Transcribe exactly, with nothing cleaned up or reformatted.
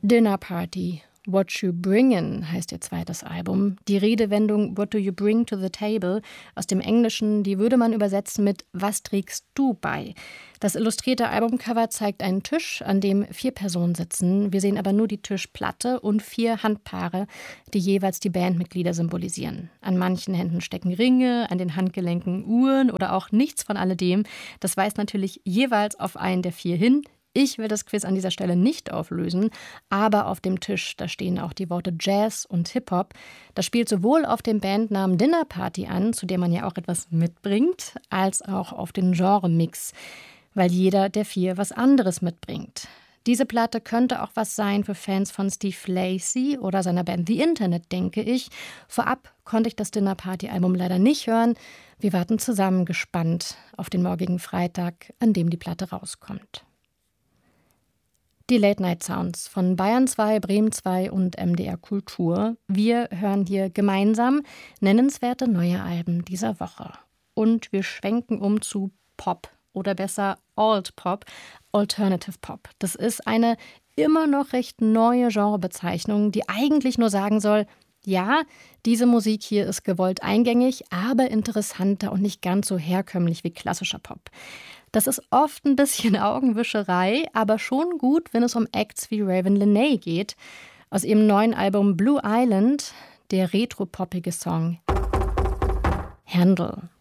Dinner Party, What You Bringin' heißt ihr zweites Album. Die Redewendung What do you bring to the table aus dem Englischen, die würde man übersetzen mit Was trägst du bei? Das illustrierte Albumcover zeigt einen Tisch, an dem vier Personen sitzen. Wir sehen aber nur die Tischplatte und vier Handpaare, die jeweils die Bandmitglieder symbolisieren. An manchen Händen stecken Ringe, an den Handgelenken Uhren oder auch nichts von alledem. Das weist natürlich jeweils auf einen der vier hin. Ich will das Quiz an dieser Stelle nicht auflösen, aber auf dem Tisch, da stehen auch die Worte Jazz und Hip-Hop. Das spielt sowohl auf den Bandnamen Dinner Party an, zu dem man ja auch etwas mitbringt, als auch auf den Genre-Mix, weil jeder der vier was anderes mitbringt. Diese Platte könnte auch was sein für Fans von Steve Lacy oder seiner Band The Internet, denke ich. Vorab konnte ich das Dinner Party Album leider nicht hören. Wir warten zusammen gespannt auf den morgigen Freitag, an dem die Platte rauskommt. Die Late-Night-Sounds von Bayern zwei, Bremen zwei und M D R Kultur. Wir hören hier gemeinsam nennenswerte neue Alben dieser Woche. Und wir schwenken um zu Pop oder besser Alt-Pop, Alternative Pop. Das ist eine immer noch recht neue Genrebezeichnung, die eigentlich nur sagen soll, ja, diese Musik hier ist gewollt eingängig, aber interessanter und nicht ganz so herkömmlich wie klassischer Pop. Das ist oft ein bisschen Augenwischerei, aber schon gut, wenn es um Acts wie Raven Lenae geht. Aus ihrem neuen Album Blue Island, der retro-poppige Song Handle.